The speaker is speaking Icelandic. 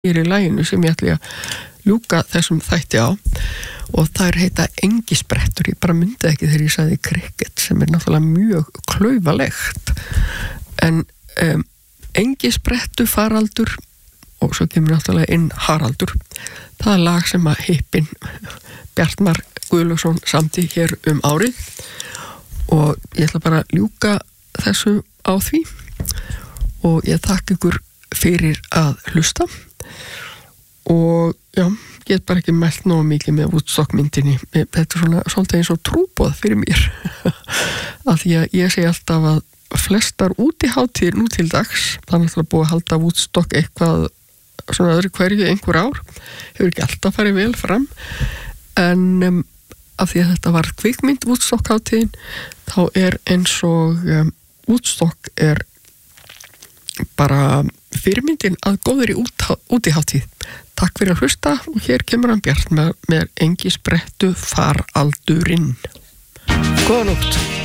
hér í laginu sem ég ætli að ljúka þessum þætti á og þær heita Engisprettur. Ég bara myndi ekki þegar ég sagði cricket sem náttúrulega mjög klaufalegt en Engisprettu faraldur og svo kemur náttúrulega inn Haraldur. Það lag sem að hippin Bjartmar Guðlaugsson samti hér árið og ég ætla bara að ljúka þessu á því og ég þakka ykkur fyrir að hlusta og já, get bara ekki mælt nógu mikið með Woodstock myndinni. Þetta svona svolítið eins og trúboð fyrir mér af því að ég segi alltaf að flestar útihátíðir nú til dags, þannig að búið að halda Woodstock eitthvað svona öðru hverju einhver ár, hefur ekki alltaf farið vel fram en af því að þetta var kvikmynd Woodstock hátíðin, þá eins og Woodstock bara fyrirmyndin að góðri útihátíð. Takk fyrir að hlusta og hér kemur hann Bjart með Engisprettu faraldurinn. Góða nótt.